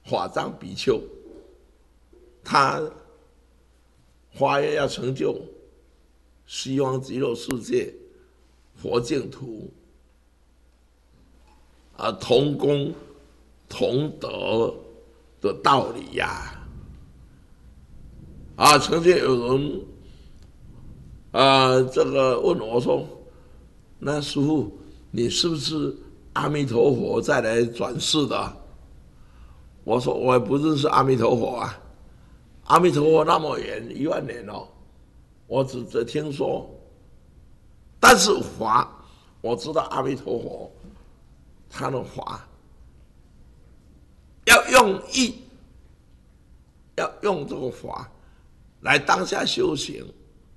法藏比丘，他发愿要成就西方极乐世界佛净土同工同德的道理呀。曾经有人这个问我说：“那师父，你是不是阿弥陀佛再来转世的？”我说：“我也不认识阿弥陀佛啊，阿弥陀佛那么远10000年哦，我只听说。但是法，我知道阿弥陀佛他的法要用意，要用这个法来当下修行，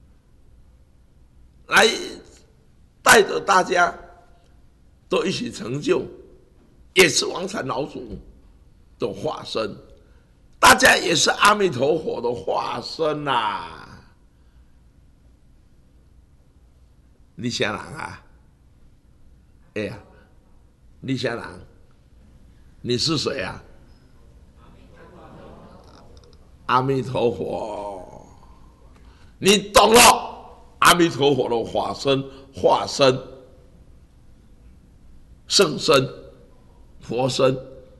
来带着大家都一起成就，也是王禅老祖的化身，大家也是阿弥陀佛的化身啊。你想人啊？哎呀，你想人？你是谁啊？阿弥陀佛，你懂了？阿弥陀佛的化身、化身、圣身、佛身。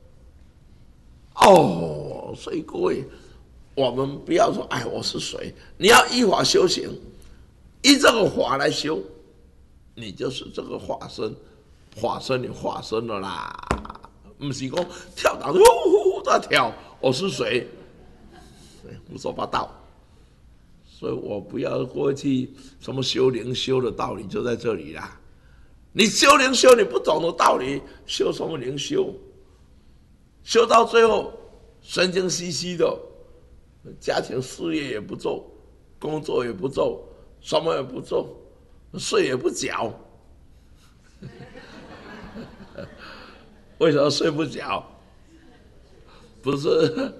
所以各位，我们不要说哎我是谁，你要依法修行，依这个法来修，你就是这个化身，化身你化身了啦，不是说跳档呼呼呼在跳，我是谁？胡说八道。所以我不要过去什么修灵修的道理就在这里啦。你修灵修你不懂的道理，修什么灵修？修到最后神经兮兮的，家庭事业也不做，工作也不做，什么也不做，税也不缴。为什么税不缴？不是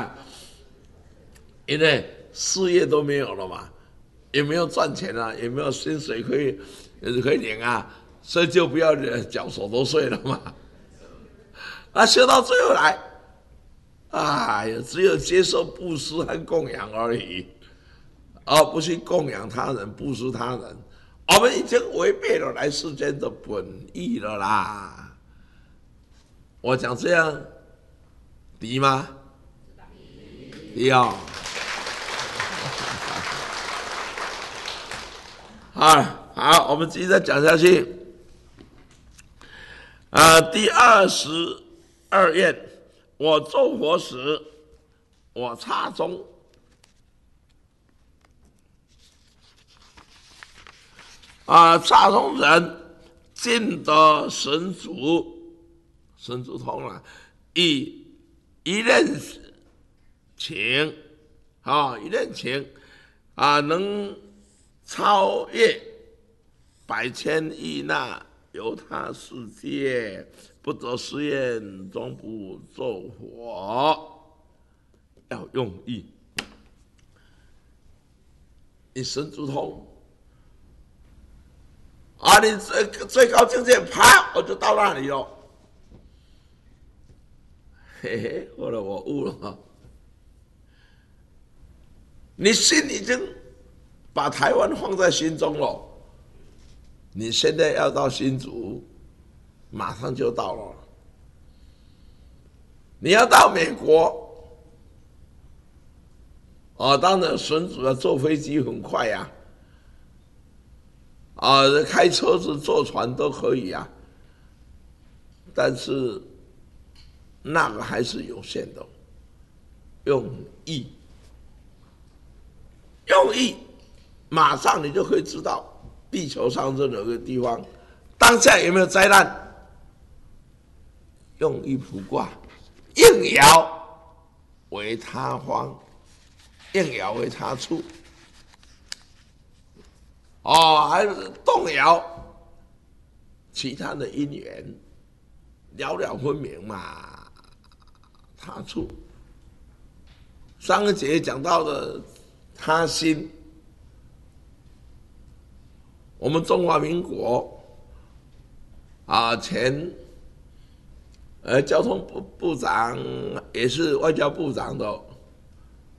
因为事业都没有了嘛，也没有赚钱啊，也没有薪水可以领啊，所以就不要缴所得税了嘛。修到最后来，只有接受布施和供养而已，而不去供养他人、布施他人。我们已经违背了来世间的本意了啦。我讲这样敌吗？敌哦。好，我们继续再讲下去。第22愿，我做佛时，我刹中刹中人尽得神足通了，以一念情一念情能超越百千亿那由他世界，不得誓愿终不作佛。要用意，你神足通你最高境界，啪，我就到那里了。嘿嘿，后来我悟了，你心已经把台湾放在心中了，你现在要到新竹，马上就到了。你要到美国，当然孙子坐飞机很快呀，开车子、坐船都可以呀，但是那个还是有限的。用意，马上你就可以知道地球上任何一个地方当下有没有灾难。用意卜卦，应爻为他方，应爻为他处。还有动爻，其他的因缘了了分明嘛，他处。上个节讲到的他心，我们中华民国前交通部长也是外交部长的